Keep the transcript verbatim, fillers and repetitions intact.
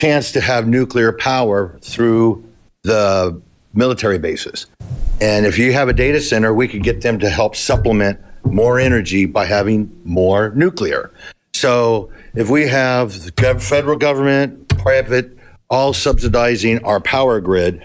chance to have nuclear power through the military bases. And if you have a data center, we could get them to help supplement more energy by having more nuclear. So if we have the federal government, private, all subsidizing our power grid,